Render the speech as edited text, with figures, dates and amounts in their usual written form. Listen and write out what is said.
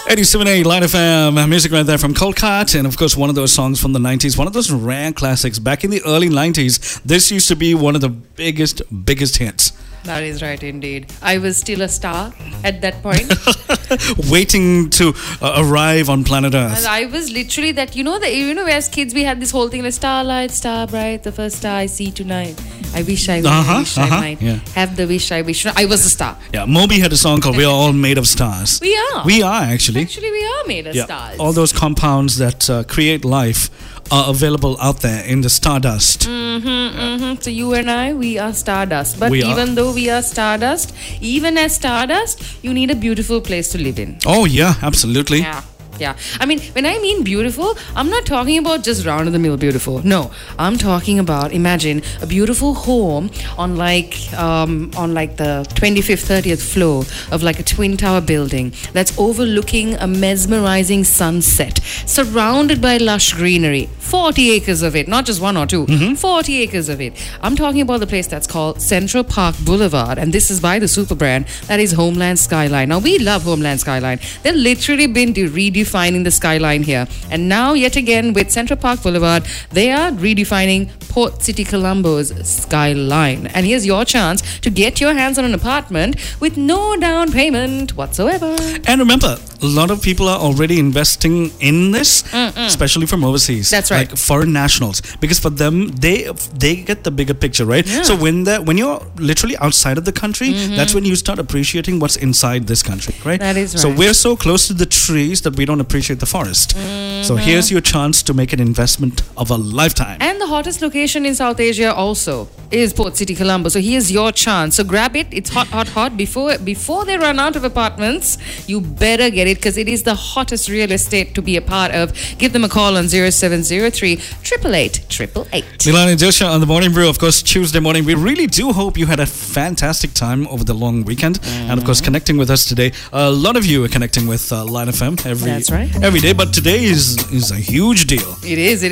87.8 Line FM, music right there from Kolkata, and of course one of those songs from the 90s, one of those rare classics. Back in the early 90s, this used to be one of the biggest hits. That is right, indeed. I was still a star at that point. Waiting to arrive on planet Earth. And I was literally that, as kids we had this whole thing like starlight, star bright, the first star I see tonight. I wish I might have the wish I wish. I was a star. Yeah, Moby had a song called "We Are All Made of Stars." We are. We are actually. Actually, we are made of stars. All those compounds that create life are available out there in the stardust. So you and I, we are stardust. But even though we are stardust, even as stardust, you need a beautiful place to live in. Oh yeah, absolutely. Yeah. I mean, when I mean beautiful, I'm not talking about just round-of-the-mill beautiful. No, I'm talking about, imagine a beautiful home on like the 25th, 30th floor of like a twin tower building that's overlooking a mesmerizing sunset, surrounded by lush greenery. 40 acres of it, not just one or two. 40 acres of it. I'm talking about the place that's called Central Park Boulevard, and this is by the super brand that is Homeland Skyline. Now, we love Homeland Skyline. They've literally been redefining the skyline here. And now, yet again, with Central Park Boulevard, they are redefining Port City Colombo's skyline. And here's your chance to get your hands on an apartment with no down payment whatsoever. And remember, a lot of people are already investing in this, especially from overseas. That's right. Like foreign nationals. Because for them, they get the bigger picture, right? Yeah. So when you're literally outside of the country, that's when you start appreciating what's inside this country, right? That is right. So we're so close to the trees that we don't appreciate the forest. So here's your chance to make an investment of a lifetime. And the hottest location in South Asia also is Port City Colombo. So here's your chance. So grab it. It's hot. Before they run out of apartments, you better get it because it is the hottest real estate to be a part of. Give them a call on 0703 888 888. Milani Joshua on the Morning Brew, of course, Tuesday morning. We really do hope you had a fantastic time over the long weekend. And of course, connecting with us today. A lot of you are connecting with Line FM every day. But today is a huge deal. It is.